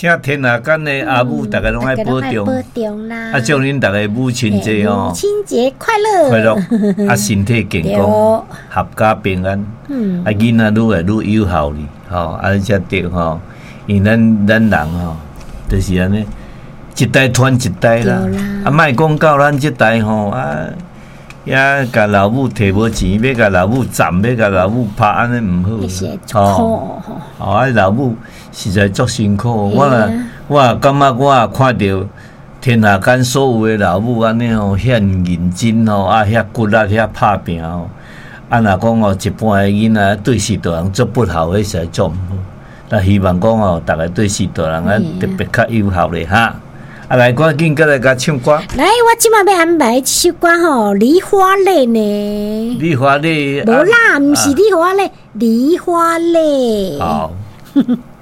请天下间的阿母，大家拢爱保重啦。 啊，祝恁大家母亲节哦， 母亲节快乐， 快乐啊，身体健康，阖家平安。啊，囡仔愈来愈有效哩，吼，啊，才对吼。因咱人吼，就是安尼，一代传一代啦。啊，莫讲到咱这代吼啊。也甲老母摕无钱，要甲老母斩，要甲老母拍，安尼毋好。啊，老母实在足辛苦。我感觉我也看到天下间所有的老母安尼吼，遐认真吼，啊，遐骨力，遐拍拼吼。啊，若讲哦，一般的囡仔对世大人做不孝，迄实在做毋好。那希望讲哦，大家对世大人啊特别较友好咧哈。啊，来，赶紧过来甲唱歌。 来，我即马要安排一首歌吼，《梨花泪》呢。 梨花泪， 无啦，毋是梨花泪，梨花泪。 好。